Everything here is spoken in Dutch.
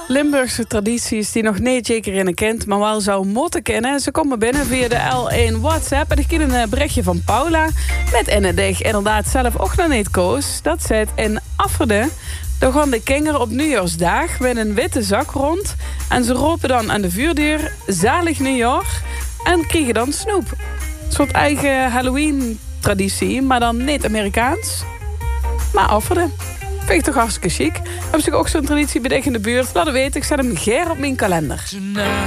Limburgse tradities die nog niet zeker in kent, maar wel zou moeten kennen. Ze komen binnen via de L1 WhatsApp. En ik kreeg een berichtje van Paula. Met inderdaad zelf ook nog niet koos. Dat zit in Afferde. Daar gaan de kinderen op nieuwjaarsdag met een witte zak rond. En ze roepen dan aan de vuurdeur zalig nieuwjaar. En krijgen dan snoep. Een soort eigen Halloween-traditie, maar dan niet Amerikaans. Maar Afferde. Vind ik toch hartstikke chic. Heb ik ook zo'n traditie bij dich in de buurt? Laat het weten, ik zet hem geer op mijn kalender.